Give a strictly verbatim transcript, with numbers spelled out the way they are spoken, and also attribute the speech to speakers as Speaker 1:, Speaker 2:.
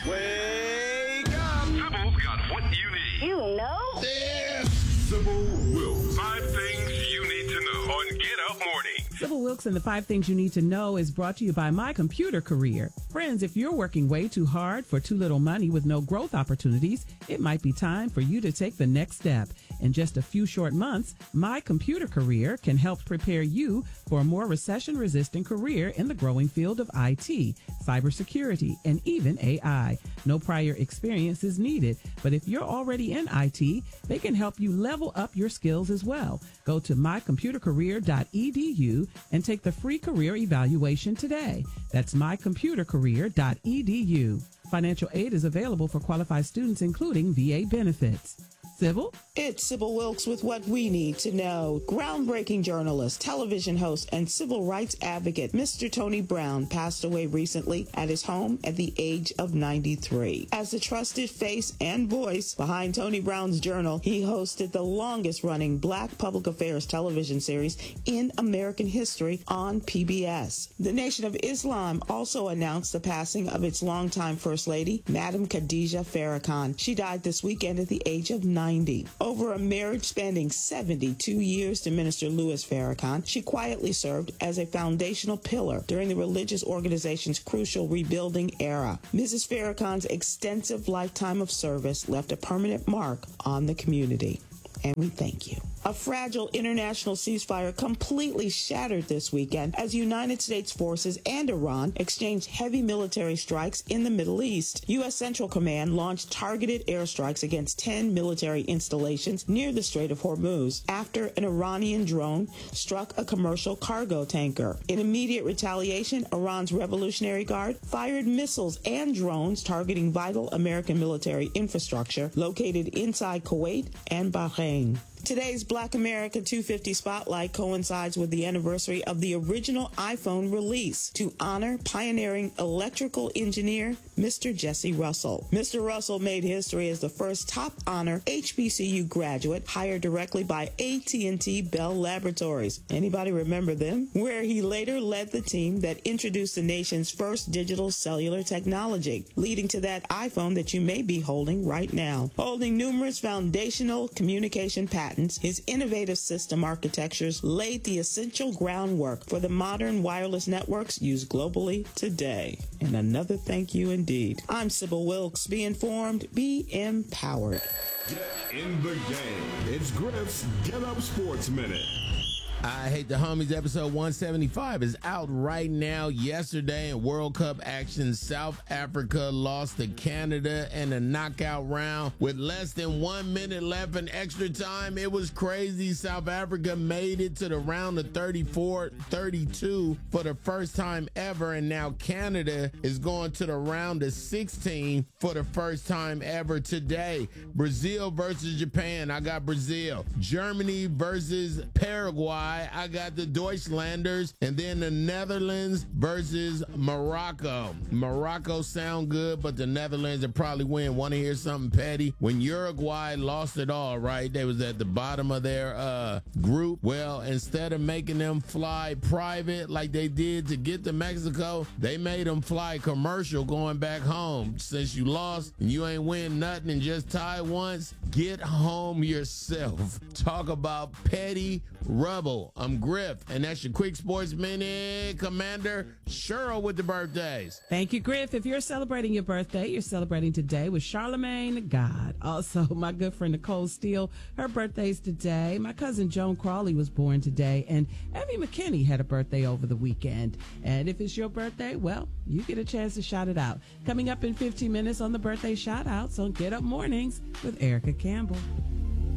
Speaker 1: Wake up!
Speaker 2: Sybil's got what you need.
Speaker 3: You know?
Speaker 1: Yeah.
Speaker 2: Sybil Wilkes. Five things you need to know on Get Up Morning.
Speaker 4: Sybil Wilkes and the Five Things You Need to Know is brought to you by My Computer Career. Friends, if you're working way too hard for too little money with no growth opportunities, it might be time for you to take the next step. In just a few short months, My Computer Career can help prepare you for a more recession-resistant career in the growing field of I T, cybersecurity, and even A I. No prior experience is needed, but if you're already in I T, they can help you level up your skills as well. Go to my computer career dot e d u and take the free career evaluation today. That's my computer career dot e d u. Financial aid is available for qualified students, including V A benefits. Sybil?
Speaker 5: It's Sybil Wilkes with what we need to know. Groundbreaking journalist, television host, and civil rights advocate Mister Tony Brown passed away recently at his home at the age of ninety-three. As the trusted face and voice behind Tony Brown's Journal, he hosted the longest-running Black public affairs television series in American history on P B S. The Nation of Islam also announced the passing of its longtime First Lady, Madam Khadija Farrakhan. She died this weekend at the age of ninety. Over a marriage spanning seventy-two years to Minister Louis Farrakhan, she quietly served as a foundational pillar during the religious organization's crucial rebuilding era. Missus Farrakhan's extensive lifetime of service left a permanent mark on the community, and we thank you. A fragile international ceasefire completely shattered this weekend as United States forces and Iran exchanged heavy military strikes in the Middle East. U S. Central Command launched targeted airstrikes against ten military installations near the Strait of Hormuz after an Iranian drone struck a commercial cargo tanker. In immediate retaliation, Iran's Revolutionary Guard fired missiles and drones targeting vital American military infrastructure located inside Kuwait and Bahrain. Today's Black America two fifty Spotlight coincides with the anniversary of the original iPhone release to honor pioneering electrical engineer Mister Jesse Russell. Mister Russell made history as the first top honor H B C U graduate hired directly by A T and T Bell Laboratories. Anybody remember them? Where he later led the team that introduced the nation's first digital cellular technology, leading to that iPhone that you may be holding right now. Holding numerous foundational communication patents, his innovative system architectures laid the essential groundwork for the modern wireless networks used globally today. And another thank you indeed. I'm Sybil Wilkes. Be informed, be empowered.
Speaker 2: Get in the game. It's Griff's Get Up Sports Minute.
Speaker 6: I Hate the Homies episode one seventy-five is out right now. Yesterday in World Cup action, South Africa lost to Canada in a knockout round with less than one minute left in extra time. It was crazy. South Africa made it to the round of thirty-four thirty-two for the first time ever, and now Canada is going to the round of sixteen for the first time ever today. Brazil versus Japan. I got Brazil. Germany versus Paraguay. I got the Deutschlanders, and then the Netherlands versus Morocco. Morocco sound good, but the Netherlands will probably win. Want to hear something petty? When Uruguay lost it all, right? They was at the bottom of their uh, group. Well, instead of making them fly private like they did to get to Mexico, they made them fly commercial going back home. Since you lost and you ain't win nothing and just tied once, get home yourself. Talk about petty rubble. I'm Griff, and that's your Quick Sports Minute. Commander Cheryl with the birthdays.
Speaker 4: Thank you, Griff. If you're celebrating your birthday, you're celebrating today with Charlemagne God. Also, my good friend Nicole Steele, her birthday's today. My cousin Joan Crawley was born today, and Evie McKinney had a birthday over the weekend. And if it's your birthday, well, you get a chance to shout it out. Coming up in fifteen minutes on the birthday shout-outs on Get Up Mornings with Erica Campbell.